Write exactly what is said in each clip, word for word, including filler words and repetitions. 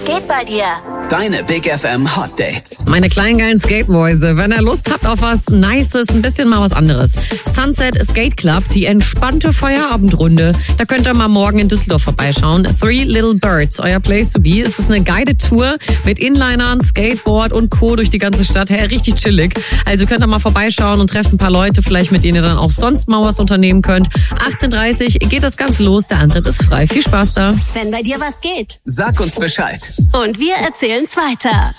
Was geht bei dir? Deine Big F M Hot Dates. Meine kleinen geilen Skatemäuse, wenn ihr Lust habt auf was Nices, ein bisschen mal was anderes. Sunset Skate Club, die entspannte Feierabendrunde. Da könnt ihr mal morgen in Düsseldorf vorbeischauen. Three Little Birds, euer Place to be. Es ist eine Guided Tour mit Inlinern, Skateboard und Co. durch die ganze Stadt. Hey, richtig chillig. Also könnt ihr mal vorbeischauen und trefft ein paar Leute, vielleicht mit denen ihr dann auch sonst mal was unternehmen könnt. achtzehn Uhr dreißig geht das Ganze los. Der Antritt ist frei. Viel Spaß da. Wenn bei dir was geht. Sag uns Bescheid. Und wir erzählen's weiter.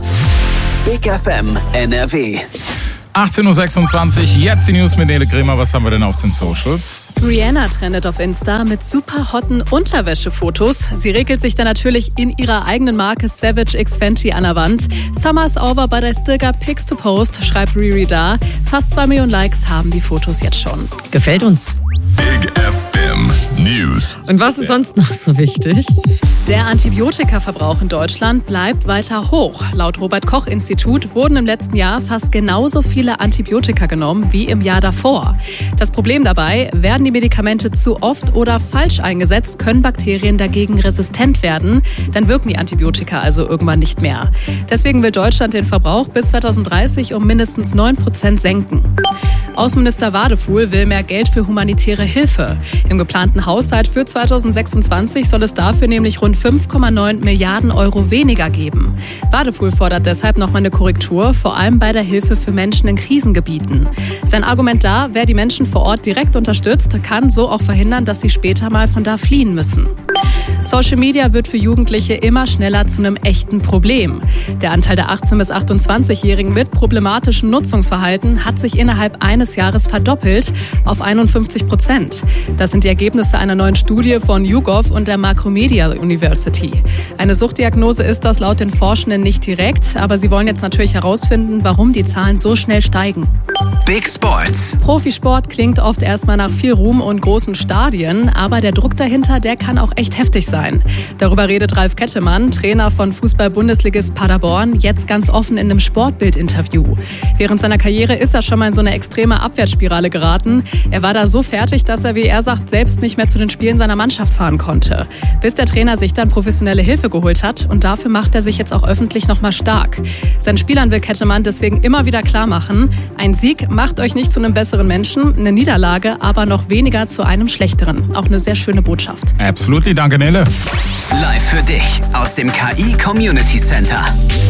Big F M N R W. achtzehn Uhr sechsundzwanzig, jetzt die News mit Nele Grimmer. Was haben wir denn auf den Socials? Rihanna trendet auf Insta mit super hotten Unterwäschefotos. Sie regelt sich dann natürlich in ihrer eigenen Marke Savage X Fenty an der Wand. Summer's over, but I still got pics to post, schreibt Riri da. Fast zwei Millionen Likes haben die Fotos jetzt schon. Gefällt uns. Big F M News. Und was ist sonst noch so wichtig? Der Antibiotikaverbrauch in Deutschland bleibt weiter hoch. Laut Robert-Koch-Institut wurden im letzten Jahr fast genauso viele Antibiotika genommen wie im Jahr davor. Das Problem dabei, werden die Medikamente zu oft oder falsch eingesetzt, können Bakterien dagegen resistent werden. Dann wirken die Antibiotika also irgendwann nicht mehr. Deswegen will Deutschland den Verbrauch bis zwanzig dreißig um mindestens neun Prozent senken. Außenminister Wadefuhl will mehr Geld für humanitäre Hilfe. Im geplanten Haushalt für zwanzig sechsundzwanzig soll es dafür nämlich rund fünf Komma neun Milliarden Euro weniger geben. Wadefuhl fordert deshalb nochmal eine Korrektur, vor allem bei der Hilfe für Menschen in Krisengebieten. Sein Argument da, wer die Menschen vor Ort direkt unterstützt, kann so auch verhindern, dass sie später mal von da fliehen müssen. Social Media wird für Jugendliche immer schneller zu einem echten Problem. Der Anteil der achtzehn- bis achtundzwanzigjährigen mit problematischem Nutzungsverhalten hat sich innerhalb eines Jahres verdoppelt auf einundfünfzig Prozent. Das sind die Ergebnisse einer neuen Studie von YouGov und der Macromedia University. Eine Suchtdiagnose ist das laut den Forschenden nicht direkt, aber sie wollen jetzt natürlich herausfinden, warum die Zahlen so schnell steigen. Big Sports. Profisport klingt oft erstmal nach viel Ruhm und großen Stadien, aber der Druck dahinter, der kann auch echt heftig sein. Darüber redet Ralf Kettemann, Trainer von Fußball-Bundesligist Paderborn, jetzt ganz offen in einem Sportbild-Interview. Während seiner Karriere ist er schon mal in so eine extreme Abwärtsspirale geraten. Er war da so fertig, dass er, wie er sagt, selbst nicht mehr zu den Spielen seiner Mannschaft fahren konnte. Bis der Trainer sich dann professionelle Hilfe geholt hat und dafür macht er sich jetzt auch öffentlich nochmal stark. Seinen Spielern will Kettemann deswegen immer wieder klar machen, ein Sieg macht euch nicht zu einem besseren Menschen, eine Niederlage aber noch weniger zu einem schlechteren. Auch eine sehr schöne Botschaft. Absolutely, danke Nele. Live für dich aus dem K I Community Center.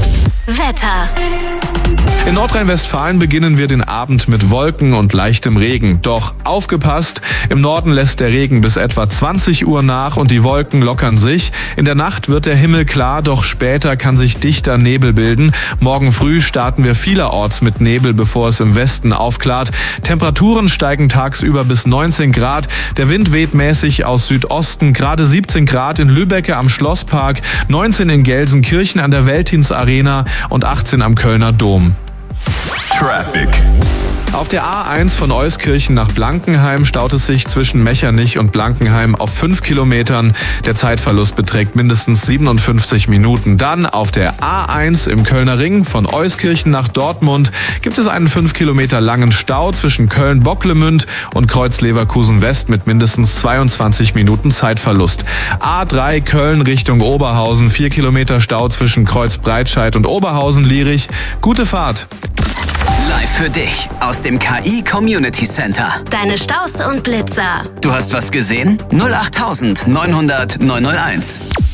Wetter. In Nordrhein-Westfalen beginnen wir den Abend mit Wolken und leichtem Regen. Doch aufgepasst, im Norden lässt der Regen bis etwa zwanzig Uhr nach und die Wolken lockern sich. In der Nacht wird der Himmel klar, doch später kann sich dichter Nebel bilden. Morgen früh starten wir vielerorts mit Nebel, bevor es im Westen aufklart. Temperaturen steigen tagsüber bis neunzehn Grad. Der Wind weht mäßig aus Südosten, gerade siebzehn Grad in Lübbecke am Schlosspark, neunzehn in Gelsenkirchen an der Veltins Arena und achtzehn am Kölner Dom. Traffic. Auf der A eins von Euskirchen nach Blankenheim staut es sich zwischen Mechernich und Blankenheim auf fünf Kilometern. Der Zeitverlust beträgt mindestens siebenundfünfzig Minuten. Dann auf der A eins im Kölner Ring von Euskirchen nach Dortmund gibt es einen fünf Kilometer langen Stau zwischen Köln-Bocklemünd und Kreuz-Leverkusen-West mit mindestens zweiundzwanzig Minuten Zeitverlust. A drei Köln Richtung Oberhausen, vier Kilometer Stau zwischen Kreuz-Breitscheid und Oberhausen-Lierich. Gute Fahrt! Live für dich aus dem K I Community Center. Deine Staus und Blitzer. Du hast was gesehen? null acht neun null null neun null eins.